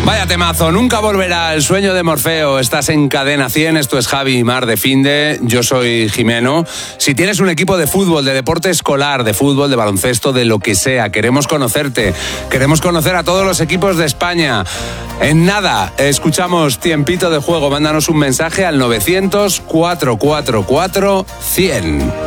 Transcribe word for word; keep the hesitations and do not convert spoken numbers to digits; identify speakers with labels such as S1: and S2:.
S1: Vaya temazo, nunca volverá el sueño de Morfeo. Estás en Cadena cien, esto es Javi y Mar de Finde, yo soy Jimeno. Si tienes un equipo de fútbol, de deporte escolar, de fútbol, de baloncesto, de lo que sea, queremos conocerte, queremos conocer a todos los equipos de España. En nada, escuchamos Tiempito de Juego, mándanos un mensaje al novecientos, cuatrocientos cuarenta y cuatro, cien.